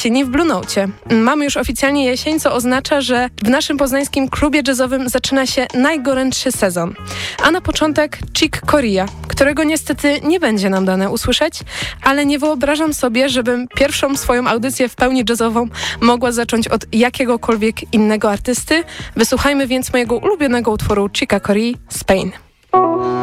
w Blue Note. Mamy już oficjalnie jesień, co oznacza, że w naszym poznańskim klubie jazzowym zaczyna się najgorętszy sezon. A na początek Chick Corea, którego niestety nie będzie nam dane usłyszeć, ale nie wyobrażam sobie, żebym pierwszą swoją audycję w pełni jazzową mogła zacząć od jakiegokolwiek innego artysty. Wysłuchajmy więc mojego ulubionego utworu Chicka Corea, Spain.